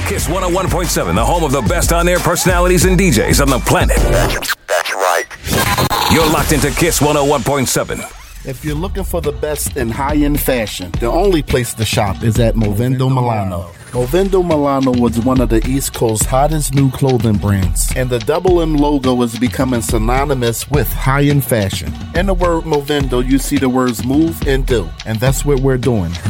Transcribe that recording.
Kiss 101.7, the home of the best on-air personalities and DJs on the planet. That's right. You're locked into Kiss 101.7. If you're looking for the best in high-end fashion, the only place to shop is at Movendo Milano. Movendo Milano was one of the East Coast's hottest new clothing brands, and the Double M logo is becoming synonymous with high-end fashion. In the word Movendo, you see the words move and do, and that's what we're doing.